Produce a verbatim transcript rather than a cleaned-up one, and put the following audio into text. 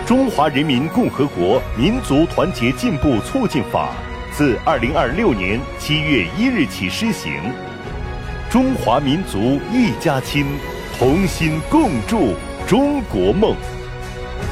中华人民共和国民族团结进步促进法》自二零二六年七月一日起施行。中华民族一家亲，同心共筑中国梦。